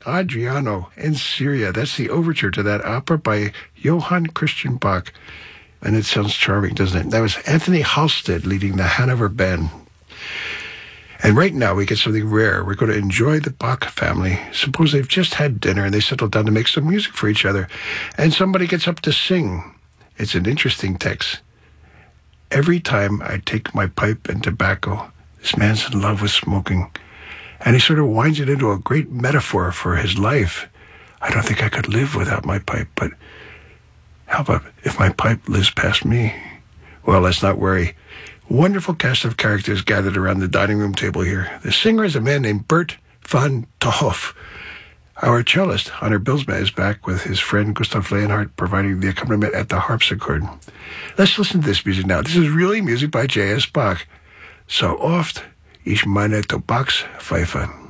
Adriano in Syria. That's the overture to that opera by Johann Christian Bach. And it sounds charming, doesn't it? That was Anthony Halstead leading the Hanover Band. And right now we get something rare. We're going to enjoy the Bach family. Suppose they've just had dinner and they settle down to make some music for each other. And somebody gets up to sing. It's an interesting text. Every time I take my pipe and tobacco, this man's in love with smoking. And he sort of winds it into a great metaphor for his life. I don't think I could live without my pipe, but how about if my pipe lives past me? Well, let's not worry. Wonderful cast of characters gathered around the dining room table here. The singer is a man named Bert van 't Hoff. Our cellist, Hunter Bilsma, is back with his friend Gustav Leonhardt providing the accompaniment at the harpsichord. Let's listen to this music now. This is really music by J.S. Bach. So oft ich meine Tobakspfeife.